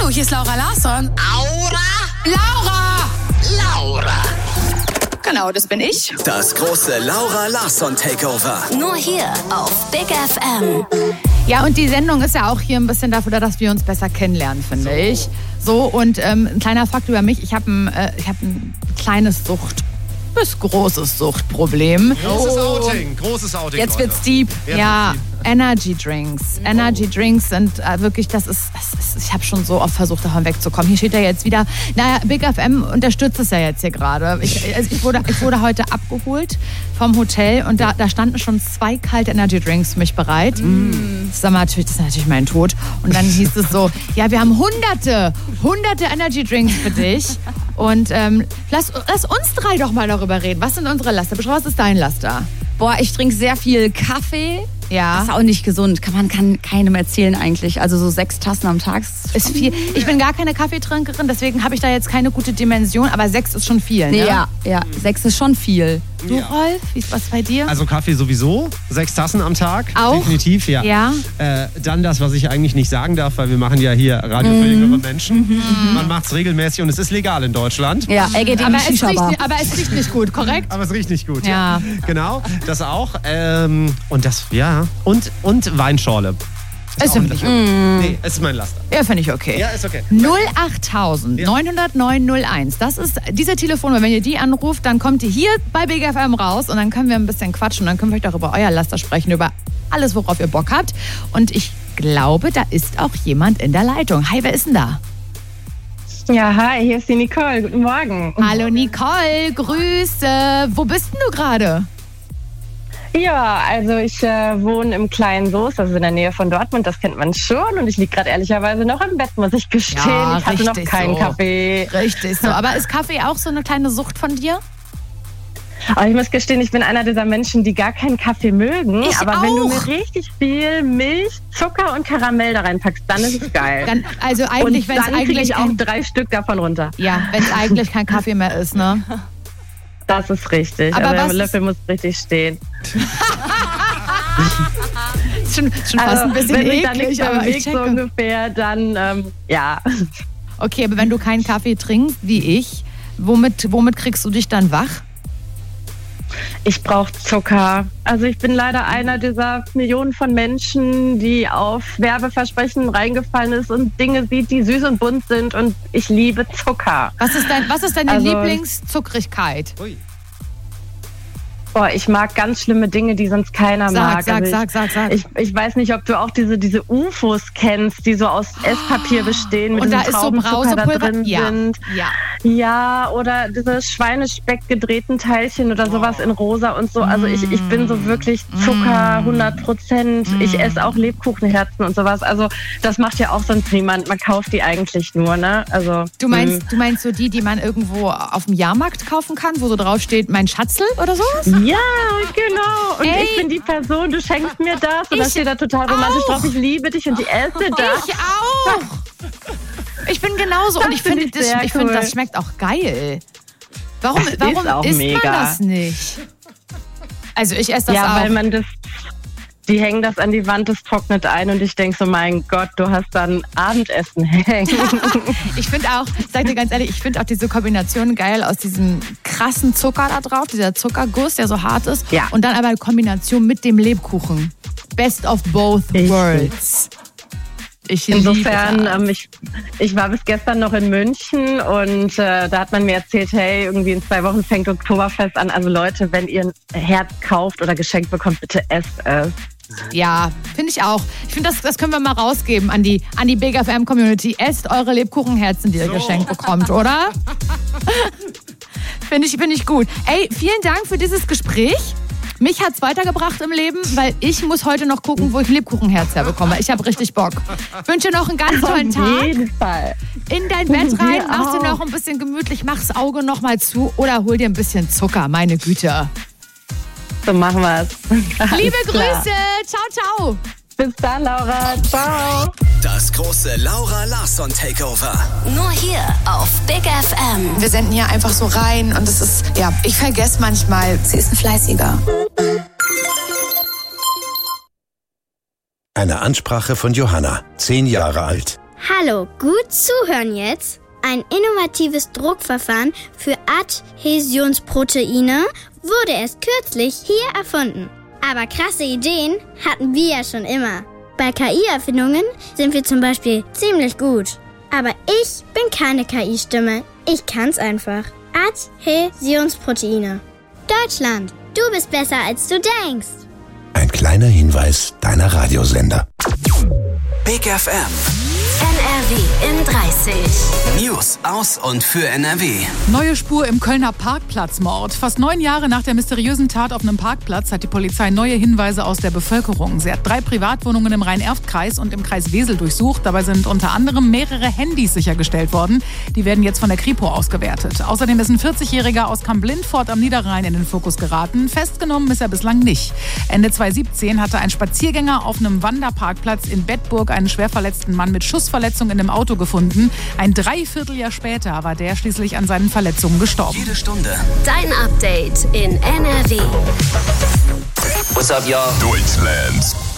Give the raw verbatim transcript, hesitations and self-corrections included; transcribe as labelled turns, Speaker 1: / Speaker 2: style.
Speaker 1: Hallo, hier ist Laura Larsson.
Speaker 2: Aura?
Speaker 1: Laura!
Speaker 2: Laura.
Speaker 1: Genau, das bin ich.
Speaker 3: Das große Laura Larsson Takeover.
Speaker 4: Nur hier auf Big F M.
Speaker 5: Ja, und die Sendung ist ja auch hier ein bisschen dafür da, dass wir uns besser kennenlernen, finde so. ich. So, und ähm, ein kleiner Fakt über mich. Ich habe ein, äh, ich hab ein kleines Sucht- bis großes Suchtproblem.
Speaker 6: Großes Outing, großes Outing.
Speaker 5: Jetzt
Speaker 6: Leute.
Speaker 5: wird's deep.
Speaker 6: Jetzt
Speaker 5: Ja,
Speaker 6: wird's deep.
Speaker 5: Energy Drinks. Oh. Energy Drinks sind äh, wirklich, das ist, das ist ich habe schon so oft versucht, davon wegzukommen. Hier steht ja jetzt wieder, naja, Big F M unterstützt es ja jetzt hier gerade. Ich, also ich, wurde, ich wurde heute abgeholt vom Hotel und da, da standen schon zwei kalte Energy Drinks für mich bereit. Mm. Das, ist natürlich, das ist natürlich mein Tod. Und dann hieß es so, ja, wir haben hunderte, hunderte Energy Drinks für dich. Und ähm, lass, lass uns drei doch mal darüber reden. Was sind unsere Laster? Beschreib, was ist dein Laster?
Speaker 7: Boah, ich trinke sehr viel Kaffee.
Speaker 5: Ja.
Speaker 7: Das ist auch nicht gesund. Kann man kann keinem erzählen eigentlich. Also so sechs Tassen am Tag
Speaker 5: ist viel. Ich bin gar keine Kaffeetrinkerin, deswegen habe ich da jetzt keine gute Dimension. Aber sechs ist schon viel, ne?
Speaker 7: Ja, ja. Sechs ist schon viel.
Speaker 5: Du,
Speaker 6: Ja.
Speaker 5: Rolf, wie ist was bei dir?
Speaker 6: Also Kaffee sowieso, sechs Tassen am Tag.
Speaker 5: Auch?
Speaker 6: Definitiv, ja.
Speaker 5: Ja.
Speaker 6: Äh, dann das, was ich eigentlich nicht sagen darf, weil wir machen ja hier Radio für jüngere Menschen.
Speaker 5: Mhm.
Speaker 6: Man macht es regelmäßig und es ist legal in Deutschland.
Speaker 7: Ja, er geht in
Speaker 5: aber,
Speaker 7: die
Speaker 5: es riecht,
Speaker 7: Shisha-Bar.
Speaker 5: nicht- aber es riecht nicht gut, korrekt?
Speaker 6: Aber es riecht nicht gut.
Speaker 5: Ja.
Speaker 6: Genau, das auch. Ähm, und das, ja. Und, und Weinschorle.
Speaker 5: Ist
Speaker 6: auch
Speaker 5: für
Speaker 6: ein
Speaker 5: mich.
Speaker 6: Laster. Nee, es ist mein Laster.
Speaker 5: Ja, finde ich okay.
Speaker 6: Ja, ist okay.
Speaker 5: null acht neun null neun null eins. Das ist diese Telefonnummer. Wenn ihr die anruft, dann kommt ihr hier bei Big F M raus und dann können wir ein bisschen quatschen. Dann können wir euch auch über euer Laster sprechen, über alles, worauf ihr Bock habt. Und ich glaube, da ist auch jemand in der Leitung. Hi, wer ist denn da?
Speaker 8: Ja, hi, hier ist die Nicole. Guten Morgen.
Speaker 5: Hallo Nicole, Grüße. Wo bist denn du gerade?
Speaker 8: Ja, also ich äh, wohne im kleinen Soest, also in der Nähe von Dortmund, das kennt man schon. Und ich liege gerade ehrlicherweise noch im Bett, muss ich gestehen.
Speaker 5: Ja,
Speaker 8: ich hatte noch
Speaker 5: richtig
Speaker 8: keinen
Speaker 5: so.
Speaker 8: Kaffee.
Speaker 5: Richtig so. Aber ist Kaffee auch so eine kleine Sucht von dir?
Speaker 8: Aber ich muss gestehen, ich bin einer dieser Menschen, die gar keinen Kaffee mögen.
Speaker 5: Ich
Speaker 8: Aber wenn du
Speaker 5: auch.
Speaker 8: mir richtig viel Milch, Zucker und Karamell da reinpackst, dann ist es geil.
Speaker 5: Dann, also eigentlich,
Speaker 8: und
Speaker 5: wenn es
Speaker 8: dann kriege
Speaker 5: eigentlich
Speaker 8: ich auch
Speaker 5: kein,
Speaker 8: drei Stück davon runter.
Speaker 5: ja, wenn es eigentlich kein Kaffee mehr ist, ne?
Speaker 8: Das ist richtig.
Speaker 5: Aber
Speaker 8: also
Speaker 5: was
Speaker 8: der Löffel muss richtig stehen.
Speaker 5: Ist schon, schon fast
Speaker 8: Also,
Speaker 5: ein bisschen
Speaker 8: wenn sich da nichts
Speaker 5: eklig,
Speaker 8: mehr
Speaker 5: aber ich
Speaker 8: bewegt, so
Speaker 5: checke.
Speaker 8: ungefähr, dann ähm, ja.
Speaker 5: Okay, aber wenn du keinen Kaffee trinkst, wie ich, womit, womit kriegst du dich dann wach?
Speaker 8: Ich brauche Zucker. Also ich bin leider einer dieser Millionen von Menschen, die auf Werbeversprechen reingefallen ist und Dinge sieht, die süß und bunt sind. Und ich liebe Zucker.
Speaker 5: Was ist, dein, was ist deine
Speaker 8: Also-
Speaker 5: Lieblingszuckrigkeit?
Speaker 6: Ui.
Speaker 8: Boah, ich mag ganz schlimme Dinge, die sonst keiner
Speaker 5: Sag,
Speaker 8: mag.
Speaker 5: sag,
Speaker 8: Also ich,
Speaker 5: sag, sag, sag.
Speaker 8: Ich, ich weiß nicht, ob du auch diese, diese U F Os kennst, die so aus Esspapier bestehen, mit
Speaker 5: Und da
Speaker 8: diesem
Speaker 5: ist so
Speaker 8: Traubenzucker da
Speaker 5: Brausepulver?
Speaker 8: drin
Speaker 5: Ja,
Speaker 8: sind.
Speaker 5: ja.
Speaker 8: Ja, oder diese Schweinespeck gedrehten Teilchen oder sowas in rosa und so. Also ich, ich bin so wirklich Zucker, hundert Prozent. Ich esse auch Lebkuchenherzen und sowas. Also das macht ja auch sonst niemand. Man kauft die eigentlich nur, ne? Also
Speaker 5: Du meinst, du meinst so die, die man irgendwo auf dem Jahrmarkt kaufen kann, wo so drauf steht, mein Schatzl oder sowas?
Speaker 8: mh. Ja, genau. Und
Speaker 5: Ey.
Speaker 8: ich bin die Person, du schenkst mir das und
Speaker 5: Ich
Speaker 8: da steht da total romantisch
Speaker 5: auch.
Speaker 8: drauf, ich liebe dich und ich esse das.
Speaker 5: Ich auch. Ich bin genauso.
Speaker 8: Das
Speaker 5: Und ich
Speaker 8: find
Speaker 5: finde,
Speaker 8: ich
Speaker 5: das,
Speaker 8: sehr
Speaker 5: ich find,
Speaker 8: cool.
Speaker 5: das schmeckt auch geil. Warum,
Speaker 8: Das
Speaker 5: warum
Speaker 8: ist auch
Speaker 5: isst
Speaker 8: mega.
Speaker 5: man das nicht? Also ich esse das
Speaker 8: Ja,
Speaker 5: auch.
Speaker 8: weil man das, die hängen das an die Wand, das trocknet ein und ich denke so, mein Gott, du hast dann Abendessen hängen.
Speaker 5: Ich finde auch, sag dir ganz ehrlich, ich finde auch diese Kombination geil aus diesem krassen Zucker da drauf, dieser Zuckerguss, der so hart ist.
Speaker 8: Ja.
Speaker 5: Und dann aber in Kombination mit dem Lebkuchen. Best of both
Speaker 8: Richtig.
Speaker 5: worlds. Ich
Speaker 8: Insofern,
Speaker 5: liebe das.
Speaker 8: ähm, ich, ich war bis gestern noch in München und äh, da hat man mir erzählt, hey, irgendwie in zwei Wochen fängt Oktoberfest an. Also Leute, wenn ihr ein Herz kauft oder geschenkt bekommt, bitte esst es.
Speaker 5: Ja, finde ich auch. Ich finde, das, das können wir mal rausgeben an die, an die Big F M-Community. Esst eure Lebkuchenherzen, die ihr geschenkt bekommt, oder? Finde ich, find ich gut. Ey, vielen Dank für dieses Gespräch. Mich hat es weitergebracht im Leben, weil ich muss heute noch gucken, wo ich Lebkuchenherz herbekomme. Ich habe richtig Bock. Ich wünsche dir noch einen ganz tollen
Speaker 8: Auf
Speaker 5: Tag.
Speaker 8: jeden Fall.
Speaker 5: In dein Bett rein,
Speaker 8: Dir
Speaker 5: machst dir
Speaker 8: auch.
Speaker 5: noch ein bisschen gemütlich, mach's Auge noch mal zu oder hol dir ein bisschen Zucker, meine Güte.
Speaker 8: So machen wir es.
Speaker 5: Liebe Grüße. Ciao, ciao.
Speaker 8: Bis dann, Laura. Ciao.
Speaker 3: Das große Laura Larsson Takeover.
Speaker 4: Nur hier auf Big F M.
Speaker 1: Wir senden hier einfach so rein und es ist, ja, ich vergesse manchmal, sie ist ein Fleißiger.
Speaker 9: Eine Ansprache von Johanna, zehn Jahre alt.
Speaker 2: Hallo, gut zuhören jetzt. Ein innovatives Druckverfahren für Adhäsionsproteine wurde erst kürzlich hier erfunden. Aber krasse Ideen hatten wir ja schon immer. Bei K I-Erfindungen sind wir zum Beispiel ziemlich gut. Aber ich bin keine K I-Stimme. Ich kann's einfach. Adhäsionsproteine. Deutschland, du bist besser, als du denkst.
Speaker 9: Ein kleiner Hinweis deiner Radiosender.
Speaker 3: Big F M.
Speaker 4: N R W in dreißig.
Speaker 3: News aus und für N R W.
Speaker 10: Neue Spur im Kölner Parkplatzmord. Fast neun Jahre nach der mysteriösen Tat auf einem Parkplatz hat die Polizei neue Hinweise aus der Bevölkerung. Sie hat drei Privatwohnungen im Rhein-Erft-Kreis und im Kreis Wesel durchsucht. Dabei sind unter anderem mehrere Handys sichergestellt worden. Die werden jetzt von der Kripo ausgewertet. Außerdem ist ein vierzigjähriger aus Kamp-Lindfort am Niederrhein in den Fokus geraten. Festgenommen ist er bislang nicht. Ende zweitausendsiebzehn hatte ein Spaziergänger auf einem Wanderparkplatz in Bedburg einen schwer verletzten Mann mit Schussverletzung in einem Auto gefunden. Ein Dreivierteljahr später war der schließlich an seinen Verletzungen gestorben.
Speaker 3: Jede Stunde
Speaker 4: Dein Update in N R W.
Speaker 3: What's up, y'all?
Speaker 9: Deutschlands